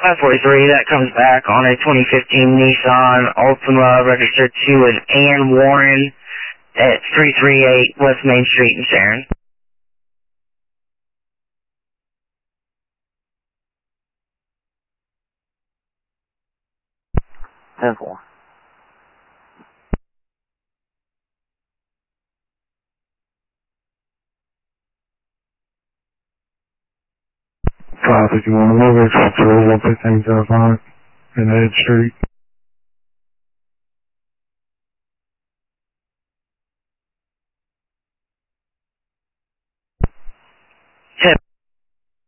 543, that comes back on a 2015 Nissan Altima registered to an Ann Warren at 338 West Main Street in Sharon. 10-4. 551 Mortgage, 11505 in Ed Street.